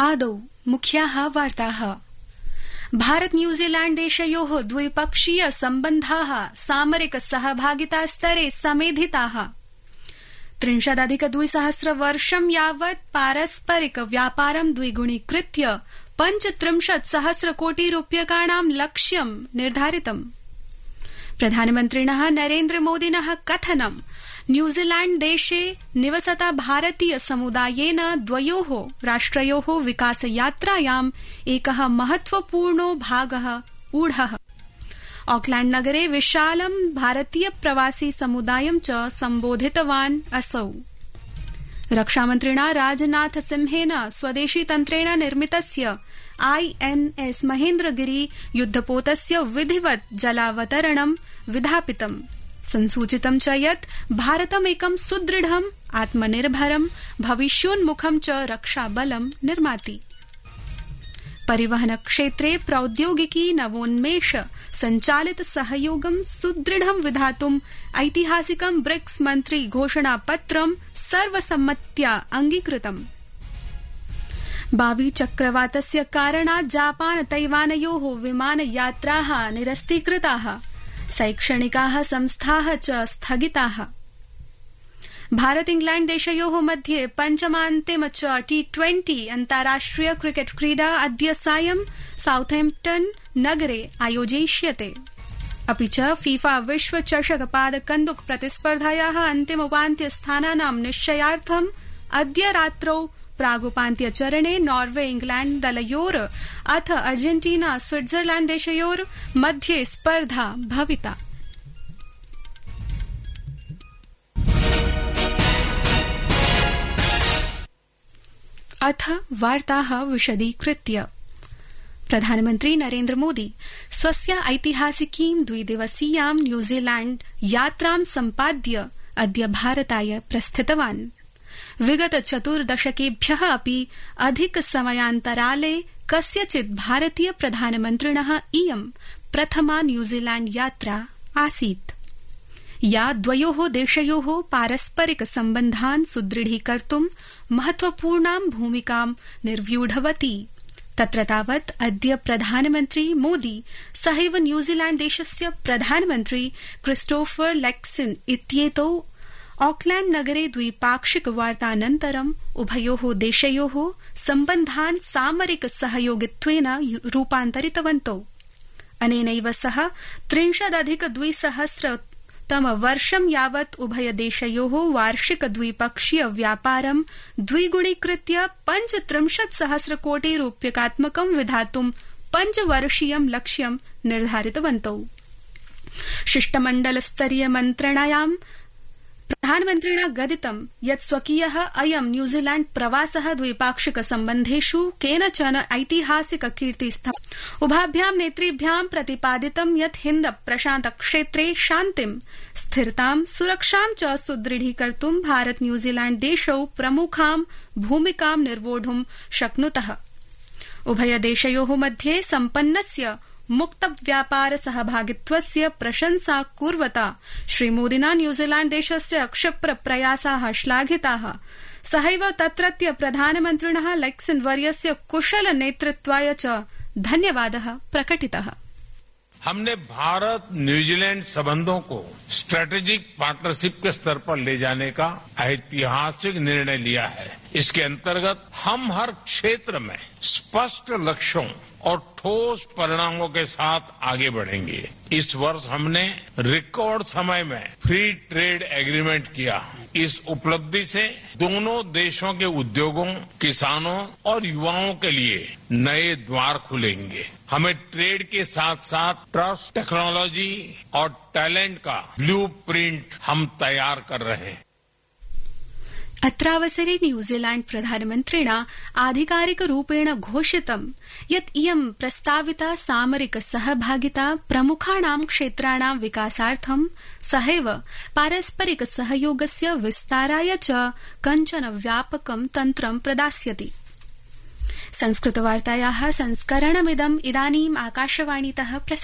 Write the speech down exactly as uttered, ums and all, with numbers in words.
आदौ मुख्याः वार्ताः। भारत न्यूजीलैंड देशयोः द्विपक्षीय सम्बन्धाः सामरिक सहभागिता स्तरे समेधिताः। त्रिंशदधिक द्विसहस्र वर्षं यावत् पारस्परिक व्यापारं द्विगुणीकृत्य पञ्चत्रिंशत् सहस्र कोटि रूप्यकाणां लक्ष्यं निर्धारितम्। प्रधानमन्त्रिणः नरेन्द्र मोदिनः कथनं न्यूजीलैंड देशे निवसता भारतीय समुदायेन द्वयोः राष्ट्रयोः विकासयात्रायाम् एकः महत्वपूर्णो भागः ऊढः। ऑकलैंड नगरे विशालं भारतीय प्रवासी समुदायं च सम्बोधितवान् असौ। रक्षामन्त्रिणा राजनाथ सिंहेन स्वदेशी तन्त्रेण निर्मितस्य आईएनएस महेन्द्रगिरी युद्धपोतस्य विधिवत् जलावतरणं विधापितम्। संसूचितं च यत् भारतमेकं सुदृढम् आत्मनिर्भरं भविष्योन्मुखं च रक्षाबलं निर्माति। परिवहन क्षेत्रे प्रौद्योगिकी नवोन्मेष संचालित सहयोगं सुदृढं विधातुम् ऐतिहासिकं ब्रिक्स मन्त्री घोषणापत्रं सर्वसम्मत्या अंगीकृतम्। बावी चक्रवातस्य कारणात् जापान तैवानयोः विमानयात्राः निरस्तीकृताः। शैक्षणिकाः संस्थाः च स्थगिताः। भारत इंग्लैंड देशयोः मध्ये पञ्चमान्तिम च टी ट्वेंटी अन्ताराष्ट्रिय क्रिकेट क्रीडा अद्य सायं साउथैम्प्टन नगरे आयोजयिष्यते। अपि च फीफा विश्व चषक पादकन्दुक प्रतिस्पर्धायाः अन्तिमोपान्त्य स्थानानां निश्चयार्थम् अद्य रात्रौ प्रागुपान्त्यचरणे नॉर्वे इंग्लैंड दलयोर अथ अर्जेन्टीना स्विट्जरलैंड देशयोर मध्ये स्पर्धा भविता। अथ वार्ताः विशदीकृत्य। प्रधानमन्त्री नरेन्द्र मोदी स्वस्य ऐतिहासिकीं द्विदिवसीयां न्यूजीलैंड यात्रां सम्पाद्य अद्य भारताय प्रस्थितवान्। विगत चतुर्दशकेभ्यः अपि अधिक समयान्तराले कस्यचित् भारतीय प्रधानमन्त्रिणः इयं प्रथमा न्यूजीलैंड यात्रा आसीत्, या द्वयोः देशयोः पारस्परिक सम्बन्धान् सुदृढीकर्तुं महत्वपूर्णां भूमिकां निर्व्यूढवती। तत्र तावत् अद्य प्रधानमन्त्री मोदी सहैव न्यूजीलैंड देशस्य प्रधानमन्त्री क्रिस्टोफर लैक्सन इत्येतौ ऑकलैंड नगरे द्विपाक्षिक वार्तानन्तरम् उभयोः देशयोः सम्बन्धान् सामरिक सहयोगित्वेन रूपान्तरितवन्तौ। अनेनैव सह त्रिंशदधिक द्विसहस्रतम वर्षं यावत् उभय देशयोः वार्षिक द्विपक्षीय व्यापारं द्विगुणीकृत्य पञ्चत्रिंशत् सहस्र कोटि रूप्यकात्मकं विधातुं पञ्चवर्षीयं लक्ष्यं निर्धारितवन्तौ। शिष्टमण्डलस्तरीय मन्त्रणायां प्रधानमन्त्रिणा गदितं यत् स्वकीयः अयं न्यूजीलैंड प्रवासः द्विपाक्षिक सम्बन्धेषु केनचन ऐतिहासिक कीर्तिस्थम्। उभाभ्यां नेतृभ्यां प्रतिपादितं यत् हिन्द प्रशान्त क्षेत्रे शान्तिं, स्थिरतां, सुरक्षां च सुदृढीकर्तुं भारत न्यूजीलैंड देशौ प्रमुखां भूमिकां निर्वोढुं शक्नुतः। उभय देशयोः मध्ये सम्पन्नस्य मुक्त व्यापार सहभागित्वस्य प्रशंसा कुर्वता श्रीमोदिना न्यूजीलैंड देशस्य क्षिप्र प्रयासाः श्लाघिताः। सहैव तत्रत्य प्रधानमन्त्रिणः लैक्सन वर्यस्य कुशल नेतृत्वाय च धन्यवादः प्रकटितः। हमने भारत न्यूजीलैंड संबंधों को स्ट्रेटेजिक पार्टनरशिप के स्तर पर ले जाने का ऐतिहासिक निर्णय लिया है। इसके अंतर्गत हम हर क्षेत्र में स्पष्ट लक्ष्यों और ठोस परिणामों के साथ आगे बढ़ेंगे। इस वर्ष हमने रिकॉर्ड समय में फ्री ट्रेड एग्रीमेंट किया। इस उपलब्धि से दोनों देशों के उद्योगों, किसानों और युवाओं के लिए नए द्वार खुलेंगे। हमें ट्रेड के साथ साथ ट्रस्ट, टेक्नोलॉजी और टैलेंट का ब्लूप्रिंट हम तैयार कर रहे हैं। अत्रावसरे न्यूजीलैंड प्रधानमन्त्रिणा आधिकारिकरूपेण घोषितं यत् इयं प्रस्ताविता सामरिक सहभागिता प्रमुखाणां क्षेत्राणां विकासार्थं सहैव पारस्परिक सहयोगस्य विस्ताराय च कञ्चन व्यापकं तन्त्रं प्रदास्यति। संस्कृतवार्तायाः संस्करणमिदं इदानीम् आकाशवाणीतः